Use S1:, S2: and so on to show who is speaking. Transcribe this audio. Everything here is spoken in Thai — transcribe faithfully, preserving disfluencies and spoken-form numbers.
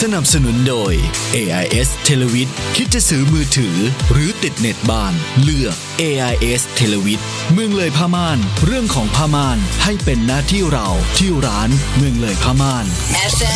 S1: สนับสนุนโดย เอ ไอ เอส Televid คิดจะซื้อมือถือหรือติดเน็ตบ้านเลือก เอ ไอ เอส Televid เมืองเลยผ้าม่านเรื่องของผ้าม่านให้เป็นหน้าที่เราที่ร้านเมืองเลยผ้าม่าน